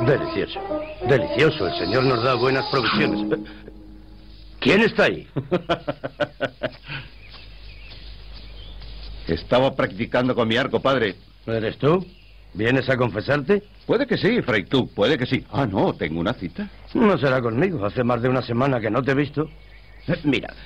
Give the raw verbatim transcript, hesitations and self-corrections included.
Delicioso, delicioso. El Señor nos da buenas provisiones. ¿Quién está ahí? Estaba practicando con mi arco, padre. ¿Eres tú? ¿Vienes a confesarte? Puede que sí, Fray Tú, puede que sí. Ah, no, tengo una cita. No será conmigo. Hace más de una semana que no te he visto. Mira,